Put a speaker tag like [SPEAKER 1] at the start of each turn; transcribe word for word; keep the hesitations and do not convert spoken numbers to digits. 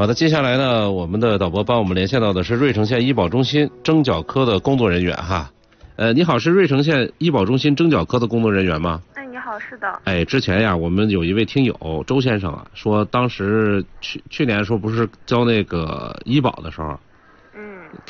[SPEAKER 1] 好的，接下来呢，我们的导播帮我们连线到的是芮城县医保中心征缴科的工作人员哈。呃，你好，是芮城县医保中心征缴科的工作人员吗？
[SPEAKER 2] 哎，你好，是的。
[SPEAKER 1] 哎，之前呀，我们有一位听友周先生啊，说当时去去年的时候不是交那个医保的时候，